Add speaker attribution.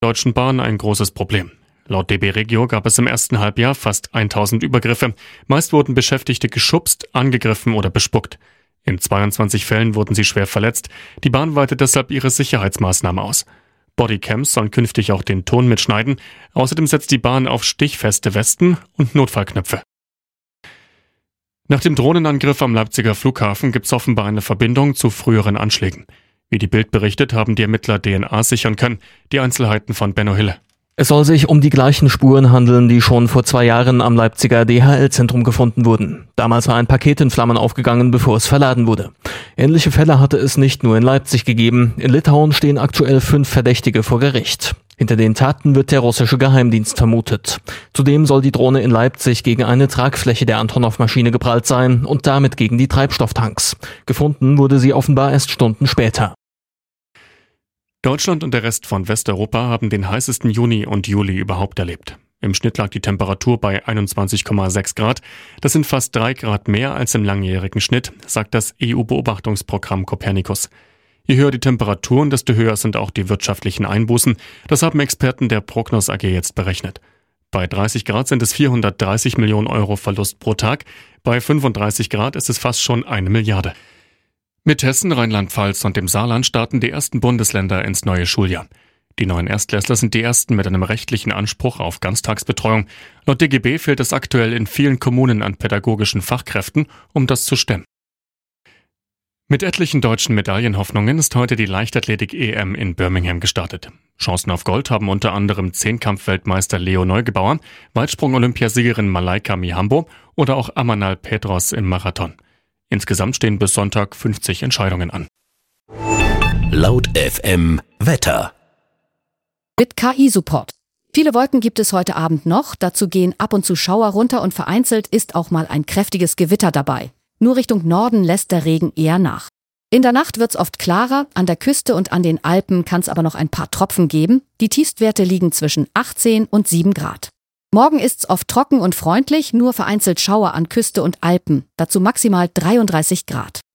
Speaker 1: Deutschen Bahn ein großes Problem. Laut DB Regio gab es im ersten Halbjahr fast 1000 Übergriffe. Meist wurden Beschäftigte geschubst, angegriffen oder bespuckt. In 22 Fällen wurden sie schwer verletzt. Die Bahn weitet deshalb ihre Sicherheitsmaßnahmen aus. Bodycams sollen künftig auch den Ton mitschneiden. Außerdem setzt die Bahn auf stichfeste Westen und Notfallknöpfe. Nach dem Drohnenangriff am Leipziger Flughafen gibt es offenbar eine Verbindung zu früheren Anschlägen. Wie die Bild berichtet, haben die Ermittler DNA sichern können. Die Einzelheiten von Benno Hille.
Speaker 2: Es soll sich um die gleichen Spuren handeln, die schon vor 2 Jahren am Leipziger DHL-Zentrum gefunden wurden. Damals war ein Paket in Flammen aufgegangen, bevor es verladen wurde. Ähnliche Fälle hatte es nicht nur in Leipzig gegeben. In Litauen stehen aktuell 5 Verdächtige vor Gericht. Hinter den Taten wird der russische Geheimdienst vermutet. Zudem soll die Drohne in Leipzig gegen eine Tragfläche der Antonov-Maschine geprallt sein und damit gegen die Treibstofftanks. Gefunden wurde sie offenbar erst Stunden später.
Speaker 1: Deutschland und der Rest von Westeuropa haben den heißesten Juni und Juli überhaupt erlebt. Im Schnitt lag die Temperatur bei 21,6 Grad. Das sind fast 3 Grad mehr als im langjährigen Schnitt, sagt das EU-Beobachtungsprogramm Copernicus. Je höher die Temperaturen, desto höher sind auch die wirtschaftlichen Einbußen. Das haben Experten der Prognos AG jetzt berechnet. Bei 30 Grad sind es 430 Millionen Euro Verlust pro Tag. Bei 35 Grad ist es fast schon 1 Milliarde. Mit Hessen, Rheinland-Pfalz und dem Saarland starten die ersten Bundesländer ins neue Schuljahr. Die neuen Erstklässler sind die ersten mit einem rechtlichen Anspruch auf Ganztagsbetreuung. Laut DGB fehlt es aktuell in vielen Kommunen an pädagogischen Fachkräften, um das zu stemmen. Mit etlichen deutschen Medaillenhoffnungen ist heute die Leichtathletik-EM in Birmingham gestartet. Chancen auf Gold haben unter anderem Zehnkampf-Weltmeister Leo Neugebauer, Weitsprung-Olympiasiegerin Malaika Mihambo oder auch Amanal Petros im Marathon. Insgesamt stehen bis Sonntag 50 Entscheidungen an.
Speaker 3: Laut FM Wetter.
Speaker 4: Mit KI-Support. Viele Wolken gibt es heute Abend noch. Dazu gehen ab und zu Schauer runter und vereinzelt ist auch mal ein kräftiges Gewitter dabei. Nur Richtung Norden lässt der Regen eher nach. In der Nacht wird's oft klarer. An der Küste und an den Alpen kann es aber noch ein paar Tropfen geben. Die Tiefstwerte liegen zwischen 18 und 7 Grad. Morgen ist's oft trocken und freundlich, nur vereinzelt Schauer an Küste und Alpen, dazu maximal 33 Grad.